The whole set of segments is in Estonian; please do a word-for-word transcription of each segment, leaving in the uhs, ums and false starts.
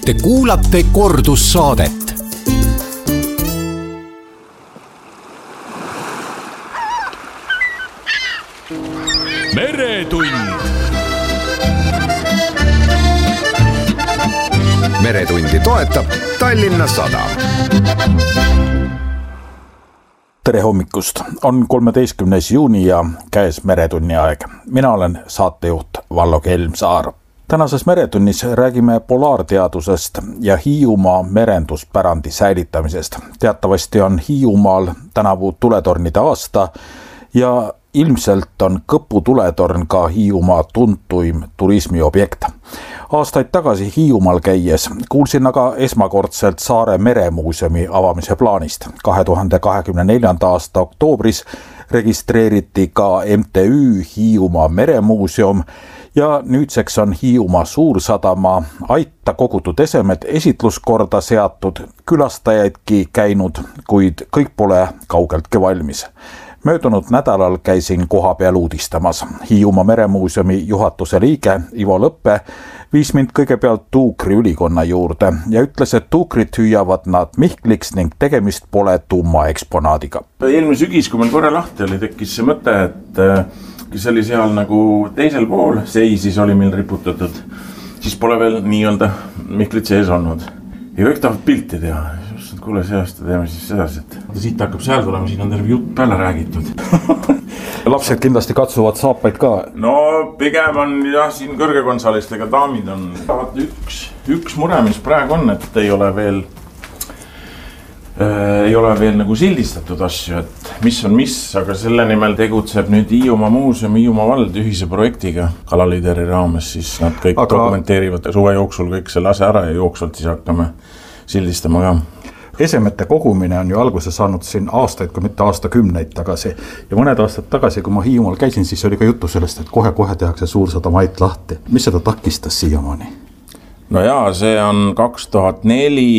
Te kuulate kordussaadet. Meretund. Meretundi toetab Tallinna Sadam. Tere hommikust! On kolmeteistkümnes juuni ja käes Meretunni aeg. Mina olen saatejuht Vallo Kelmsaar. Tänases Meretunnis räägime polaarteadusest ja Hiiumaa merenduspärandi säilitamisest. Teatavasti on Hiiumaal tänavu tuletornide aasta ja ilmselt on Kõpu tuletorn ka Hiiumaa tuntuim turismiobjekt. Aastaid tagasi Hiiumaal käies kuulsin aga esmakordselt Saare meremuuseumi avamise plaanist. kahe tuhande kahekümne neljanda aasta oktoobris registreeriti ka M T Y Hiiumaa meremuuseum ja nüüdseks on Hiiumaa Suursadama aita kogutud esemed esitluskorda seatud, külastajaidki käinud, kuid kõik pole kaugeltki valmis. Möödunud nädalal käisin koha peal uudistamas. Hiiumaa meremuuseumi juhatuse liige Ivo Lõppe viis mind kõigepealt Tuukri ülikonna juurde ja ütles, et Tuukrit hüüavad nad Mihkliks ning tegemist pole tumma eksponaadiga. Eelmine sügis, kui meil korra lahti oli, tekkis see mõte, et see oli seal nagu teisel pool, seisis oli meil riputatud, siis pole veel nii-öelda Mihklit sees olnud. Ja kõik tahavad pilti teha. Kuule, see aasta teeme siis sedasi, et siit hakkab seal tulema, siin on terve jutt peale räägitud. Lapsed kindlasti katsuvad saapaid ka. No pigem on jah, siin kõrgekonsalistega daamid on. Üks, üks mure, mis praegu on, et ei ole veel äh, ei ole veel nagu sildistatud asju, et mis on mis, aga selle nimel tegutseb nüüd Hiiumaa muuseum, Hiiumaa vald ühise projektiga kalaliideri raames, siis nad kõik aga... dokumenteerivad suve jooksul kõik selle asja ära ja jooksvalt siis hakkame sildistama ka. Esemete kogumine on ju alguse saanud siin aastaid, kui mitte aastakümneid tagasi. Ja mõned aastad tagasi, kui ma Hiiumaal käisin, siis oli ka juttu sellest, et kohe-kohe tehakse Suursadama ait lahti. Mis seda takistas siiamaani? No jaa, see on kaks tuhat neli,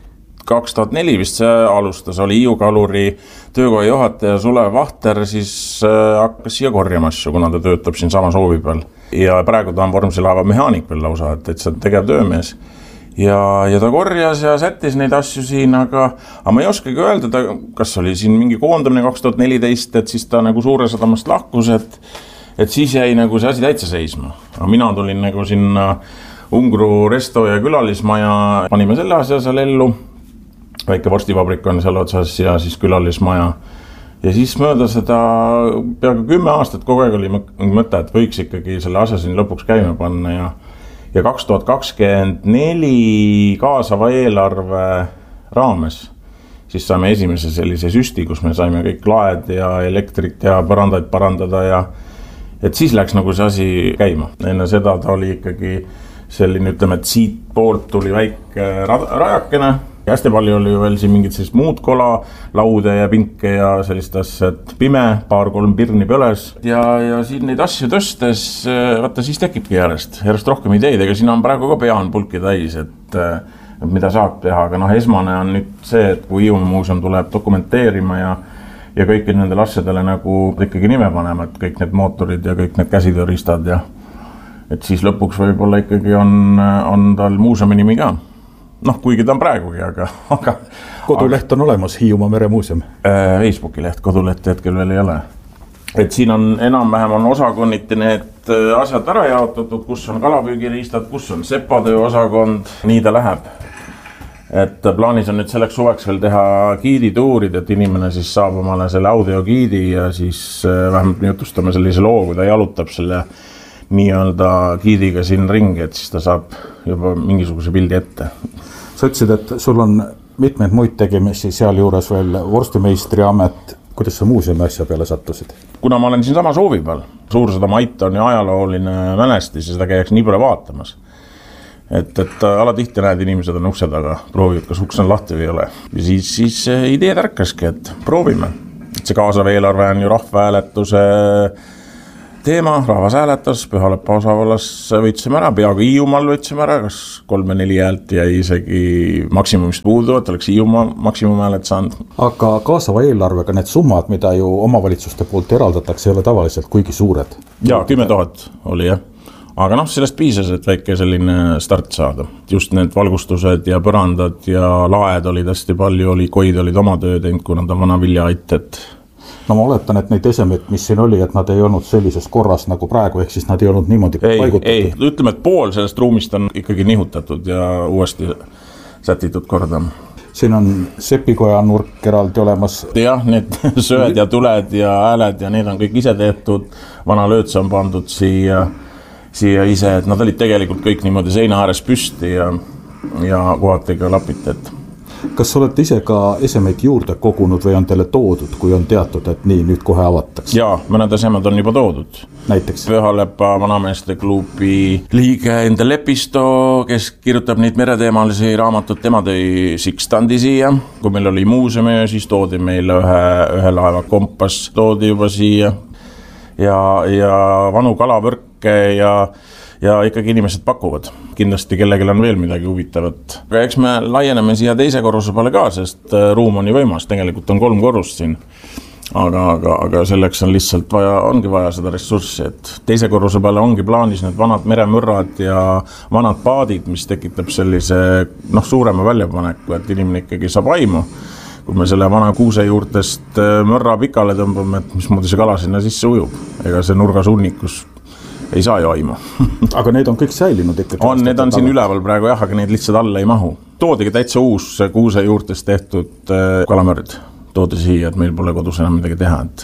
kaks tuhat neli vist see alustas, oli Hiiu kaluri töökoja juhataja Sulev Vahter, siis hakkas siia korjama asju, kuna ta töötab siin sama soovi peal. Ja praegu ta on vormsilaeva mehaanik veel lausa, et, et see on tegev töömees. Ja, ja ta korjas ja sättis neid asju siin, aga, aga ma ei oskagi öelda, ta, kas oli siin mingi koondamine kaks tuhat neliteist, et siis ta nagu Suursadamast lahkus, et, et siis jäi nagu see asi täitsa seisma. Aga mina tulin nagu sinna Ungru resto ja külalismaja, panime selle asja seal ellu, väike vorstivabrik on seal otsas ja siis külalismaja. Ja siis mööda seda peaaegu kümme aastat kogu aeg oli mõte, et võiks ikkagi selle asja siin lõpuks käima panna ja Ja kaks tuhat kakskümmend neli kaasava eelarve raames siis saime esimese sellise süsti, kus me saime kõik laed ja elektrit ja põrandaid parandada ja et siis läks nagu see asi käima. Enne seda ta oli ikkagi selline, ütleme, et siit poolt tuli väike rajakene. Ja hästi palju oli ju veel siin mingid sellist muud kola, laude ja pinke ja sellist asja, et pime, paar-kolm pirni põles. Ja, ja siin neid asju tõstes, vaata siis tekibki järjest, järjest rohkem ideid, ega siin on praegu ka pea on pulki täis, et, et mida saab teha. Aga noh, esmane on nüüd see, et kui Hiiumaa muuseum tuleb dokumenteerima ja, ja kõik nendel asjadele nagu ikkagi nime panema, et kõik need mootorid ja kõik need käsitööristad ja et siis lõpuks võib-olla ikkagi on, on tal muuseumi nimi ka. Noh, kuigi ta on praegugi, aga... aga koduleht on olemas, Hiiumaa meremuuseum. Facebooki leht, koduleht hetkel veel ei ole. Et siin on enam-vähem on osakonniti need asjad ära jaotatud, kus on kalapüügiriistad, kus on sepatöö osakond, nii ta läheb. Et plaanis on nüüd selleks suveks veel teha giidituurid, et inimene siis saab omale selle audiogiidi ja siis vähemalt me jutustame sellise loo, kui ta jalutab selle nii-öelda giidiga siin ringi, et siis ta saab juba mingisuguse pildi ette. Sa ütlesid, et sul on mitmeid muid tegemisi, seal juures veel vorstimeistri amet. Kuidas sa muuseumi asja peale sattusid? Kuna ma olen siin sama soovi peal, Suursadama ait on ju ajalooline mälestis ja seda käiks nii palju vaatamas. Et, et alatihti näed inimesed on ukse taga, proovivad, kas uks on lahti või ei ole. Ja siis, siis idee tärkaski, et proovime. Et see kaasav eelarve on ju rahvahääletuse teema, rahvas hääletas, Pühalepa osavallas võitsime ära, peaaegu Hiiumaal võitsime ära, kas kolme neli häält jäi isegi maksimumist puudu, et oleks Hiiumaa maksimumhäälet saanud. Aga kaasava eelarvega need summad, mida ju omavalitsuste poolt eraldatakse, ei ole tavaliselt kuigi suured. Jaa, kümme tuhat oli jah. aga noh, sellest piisas, et väike selline start saada. Just need valgustused ja põrandad ja laed olid hästi palju, oli, koid olid oma töö teinud, kui nad on vana viljaait, et no ma oletan, et neid esemeid, mis siin oli, et nad ei olnud sellises korras nagu praegu, ehk siis nad ei olnud niimoodi ei, paigutatud. Ei, ütleme, et pool sellest ruumist on ikkagi nihutatud ja uuesti sätitud korda. Siin on sepikoja nurk eraldi olemas. Jah, need sööd ja tuled ja hääled ja need on kõik ise tehtud. Vana lööts on pandud siia, siia ise, et nad olid tegelikult kõik niimoodi seina ääres püsti ja, ja kohati ka lapitet. Kas olete ise ka esemeid juurde kogunud või on teile toodud, kui on teatud, et nii, nüüd kohe avatakse? Jaa, mõned esemed on juba toodud. Näiteks? Pühalepa vanameeste klubi liige Ende Lepisto, kes kirjutab neid mereteemalisi raamatut, tema tõi Sixstandi siia. Kui meil oli muuseumi, siis toodi meile ühe, ühe laeva kompass, toodi juba siia ja, ja vanu kalavõrke ja ja ikkagi inimesed pakuvad. Kindlasti kellegil on veel midagi huvitavat. Aga eks me laieneme siia teise korruse peale ka, sest ruum on ju võimas, tegelikult on kolm korrust siin. Aga, aga, aga selleks on lihtsalt vaja, ongi vaja seda ressurssi, et teise korruse peale ongi plaanis need vanad meremürrad ja vanad paadid, mis tekitab sellise noh, suurema väljapaneku, et inimene ikkagi saab aimu. Kui me selle vana kuuse juurtest mörra pikale tõmbame, et mismoodi see kala sinna sisse ujub. Ega see nurgas hunnikus ei saa ju aimu. Aga need on kõik säilinud ikkagi? On, need on siin üleval praegu jah, aga need lihtsalt alla ei mahu. Toodigi täitsa uus kuuse juurtest tehtud kalamörd. Toodi siia, et meil pole kodus enam midagi teha. Et.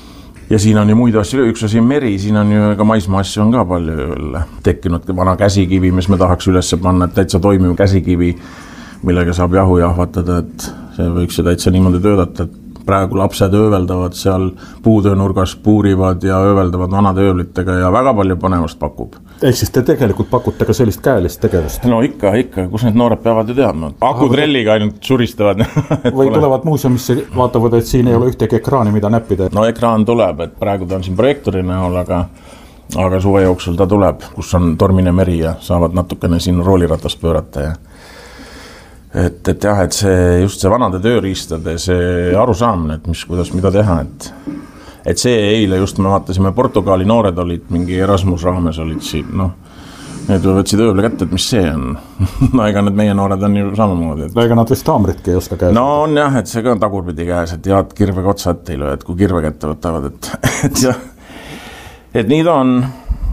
Ja siin on ju muid asju, üks asi meri, siin on ju ka maismaa asju on ka palju tekkinud. Vana käsikivi, mis me tahaks üles panna, et täitsa toimiv käsikivi, millega saab jahu jahvatada, et see võiks ju täitsa niimoodi töödata, et praegu lapsed ööveldavad seal puutöönurgas, puurivad ja ööveldavad vanade ööblitega ja väga palju põnevust pakub. Ehk siis te tegelikult pakute ka sellist käelist tegevust? No ikka, ikka, kus need noored peavad ju teadma. Akutrelliga ainult suristavad. Või tulevad muuseumisse, vaatavad, et siin ei ole ühtegi ekraani, mida näppida? No ekraan tuleb, et praegu ta on siin projektori näol, aga, aga suve jooksul ta tuleb, kus on tormine meri ja saavad natukene siin rooliratast pöörata ja Et, et jah, et see just see vanade tööriistade, see arusaamine, et mis, kuidas, mida teha, et, et see eile just me vaatasime, Portugali noored olid, mingi Erasmus raames olid siin, noh, need võtsid ööble kätte, et mis see on. No ega need meie noored on ju samamoodi. Et... No ega nad vist haamritki ei oska käes. No on jah, et see ka on tagurpidi käes, et jaad kirvega otsa ette ei löö, et kui kirve kätte võtavad, et, et jah, et nii ta on.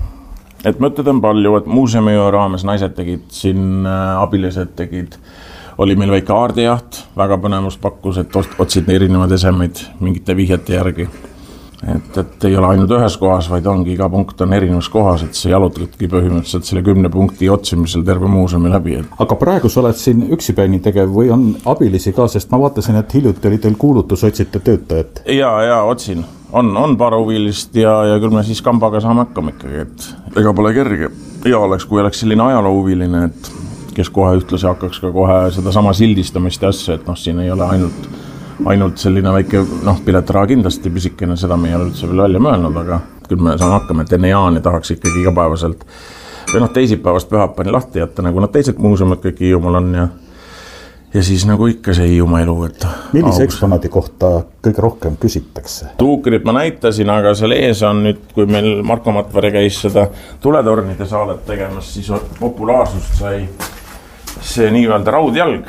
Et mõtted on palju, et muuseumi raames naised tegid, siin abilised tegid, oli meil väike aardejaht, väga põnevust pakkus, et otsid erinevad esemeid mingite vihjete järgi. Et, et ei ole ainult ühes kohas, vaid ongi iga punkt on erinevas kohas, et see jalutadki põhimõtteliselt selle kümne punkti otsimisel terve muuseumi läbi. Et... Aga praegu sa oled siin üksipäini tegev või on abilisi ka, sest ma vaatasin, et hiljuti oli teil kuulutus, otsite töötajat. Ja, ja, otsin. On, on paar huvilist ja, ja küll me siis kambaga saame hakkama ikkagi, et ega pole kerge. Ja oleks, kui oleks selline ajaloo huviline, et kes kohe ühtlasi hakkaks ka kohe seda sama sildistamist ja asja, et noh, siin ei ole ainult, ainult selline väike, noh, piletraa kindlasti pisikene, seda me ei ole üldse veel välja mõelnud, aga küll me saame hakkama, et enne jaani tahaks ikkagi igapäevaselt või noh, teisipäevast pühapani lahti jätta, nagu nad teised muuseumid kõik Hiiumaal on ja, ja siis nagu ikka see Hiiumaa elu, et millise eksponaadi kohta kõige rohkem küsitakse? Tuukrit ma näitasin, aga seal ees on nüüd, kui meil Marko Matvere käis seda tuletornide saadet tegemas, siis populaarsust sai see nii-öelda raudjalg.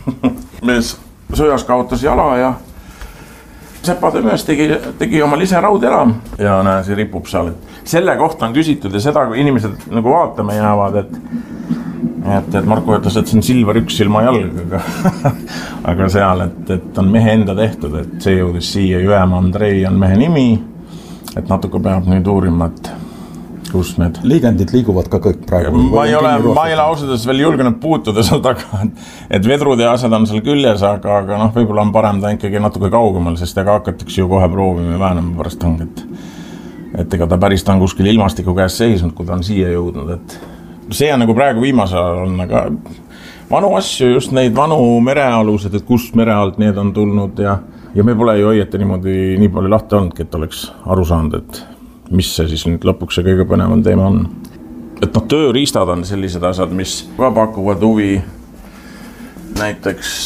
Mees sõjas kaotas jala ja Sepa Tõmöös tegi, tegi oma lise raudjalam ja näe, see ripub seal. Selle kohta on küsitud ja seda, kui inimesed nagu vaatame jäävad, et, et, et Marko ütles, et see on Silver üks silma jalg, aga, aga seal, et, et on mehe enda tehtud, et see jõudis siia, Jüemaa Andrei on mehe nimi, et natuke peab nüüd uurima, et kus need liigendid liiguvad ka kõik praegu. Ma ei ole, ma ei ole ausades veel julgenud puutuda seal taga, et vedrud ja asjad on seal küljes, aga, aga noh, võib-olla on parem ta ikkagi natuke kaugemal, sest ega hakatakse ju kohe proovima ja väänama pärast hanget. Et ega ta päris ta on kuskil ilmastiku käes seisnud, kui ta on siia jõudnud, et see on nagu praegu viimase on, aga vanu asju, just neid vanu merealused, et kust merealt need on tulnud ja, ja me pole ju õieti niimoodi nii palju lahti olnudki, et oleks aru saanud, et mis see siis nüüd lõpuks see kõige põnevam teema on. Et noh, tööriistad on sellised asjad, mis ka pakuvad huvi. Näiteks